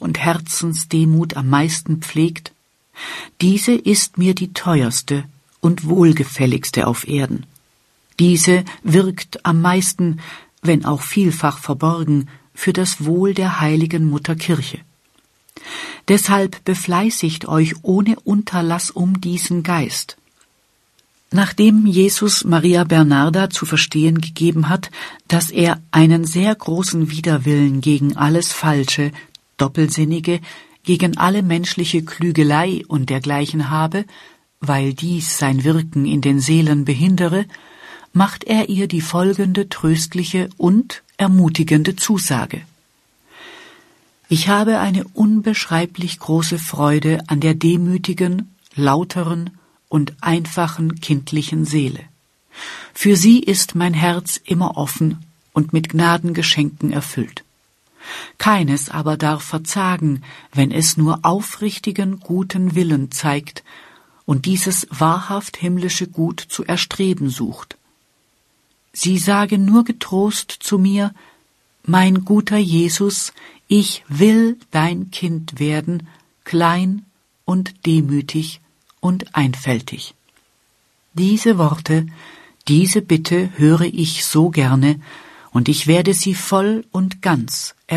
und Herzensdemut am meisten pflegt, diese ist mir die teuerste und wohlgefälligste auf Erden. Diese wirkt am meisten, wenn auch vielfach verborgen, für das Wohl der heiligen Mutter Kirche. Deshalb befleißigt euch ohne Unterlass um diesen Geist. Nachdem Jesus Maria Bernarda zu verstehen gegeben hat, dass er einen sehr großen Widerwillen gegen alles Falsche, Doppelsinnige, gegen alle menschliche Klügelei und dergleichen habe, weil dies sein Wirken in den Seelen behindere, macht er ihr die folgende tröstliche und ermutigende Zusage. Ich habe eine unbeschreiblich große Freude an der demütigen, lauteren und einfachen kindlichen Seele. Für sie ist mein Herz immer offen und mit Gnadengeschenken erfüllt. Keines aber darf verzagen, wenn es nur aufrichtigen, guten Willen zeigt und dieses wahrhaft himmlische Gut zu erstreben sucht. Sie sage nur getrost zu mir: Mein guter Jesus, ich will dein Kind werden, klein und demütig und einfältig. Diese Worte, diese Bitte höre ich so gerne, und ich werde sie voll und ganz